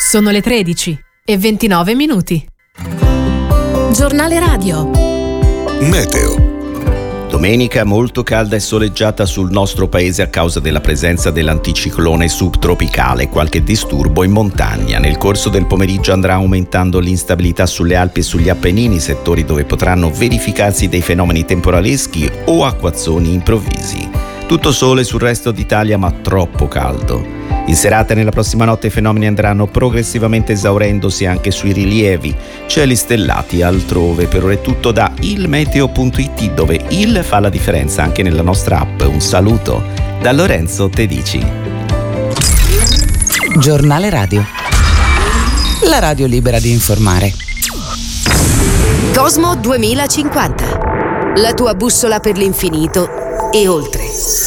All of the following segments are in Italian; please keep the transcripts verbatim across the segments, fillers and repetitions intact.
Sono le tredici e ventinove minuti. Giornale radio. Meteo. Domenica molto calda e soleggiata sul nostro paese a causa della presenza dell'anticiclone subtropicale, qualche disturbo in montagna. Nel corso del pomeriggio andrà aumentando l'instabilità sulle Alpi e sugli Appennini, settori dove potranno verificarsi dei fenomeni temporaleschi o acquazzoni improvvisi. Tutto sole sul resto d'Italia, ma troppo caldo. In serata e nella prossima notte i fenomeni andranno progressivamente esaurendosi anche sui rilievi. Cieli stellati altrove. Per ora è tutto da ilmeteo punto it, dove il fa la differenza anche nella nostra app. Un saluto da Lorenzo Tedici. Giornale radio. La radio libera di informare. Cosmo duemilacinquanta. La tua bussola per l'infinito e oltre.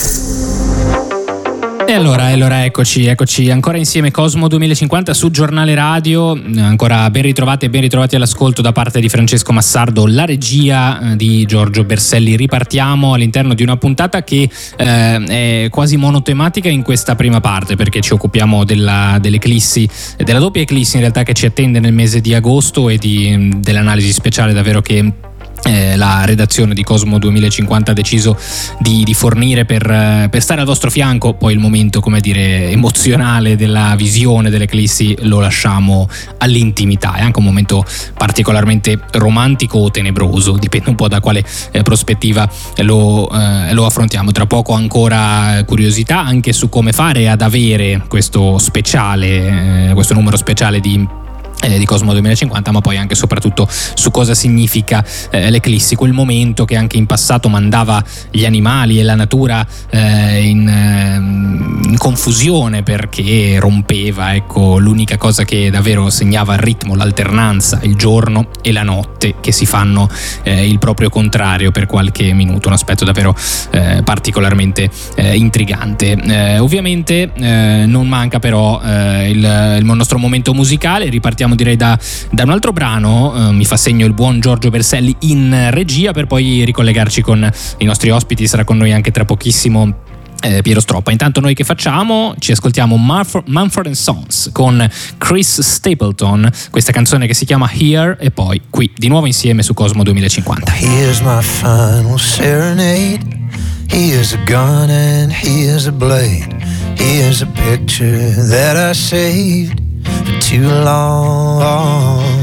E allora, e allora eccoci, eccoci ancora insieme, Cosmo duemilacinquanta su Giornale Radio. Ancora ben ritrovati e ben ritrovati all'ascolto da parte di Francesco Massardo, la regia di Giorgio Berselli. Ripartiamo all'interno di una puntata che eh, è quasi monotematica in questa prima parte, perché ci occupiamo della, dell'eclissi, della doppia eclissi in realtà che ci attende nel mese di agosto e di, dell'analisi speciale davvero che Eh, la redazione di Cosmo duemilacinquanta ha deciso di, di fornire per, per stare al vostro fianco. Poi il momento, come dire, emozionale della visione dell'eclissi lo lasciamo all'intimità. È anche un momento particolarmente romantico o tenebroso, dipende un po' da quale eh, prospettiva lo, eh, lo affrontiamo. Tra poco ancora curiosità anche su come fare ad avere questo speciale, eh, questo numero speciale di Eh, di Cosmo duemilacinquanta, ma poi anche e soprattutto su cosa significa eh, l'eclissi, quel momento che anche in passato mandava gli animali e la natura eh, in, eh, in confusione, perché rompeva, ecco, l'unica cosa che davvero segnava il ritmo, l'alternanza, il giorno e la notte che si fanno eh, il proprio contrario per qualche minuto, un aspetto davvero eh, particolarmente eh, intrigante. Eh, ovviamente eh, non manca però eh, il, il nostro momento musicale. Ripartiamo direi da, da un altro brano, eh, mi fa segno il buon Giorgio Berselli in regia, per poi ricollegarci con i nostri ospiti. Sarà con noi anche tra pochissimo eh, Piero Stroppa. Intanto noi che facciamo? Ci ascoltiamo Mumford, Mumford and Sons con Chris Stapleton, questa canzone che si chiama Here, e poi qui di nuovo insieme su Cosmo duemilacinquanta. Here's my final serenade. Here's a gun and here's a blade. Here's a picture that I saved for too long.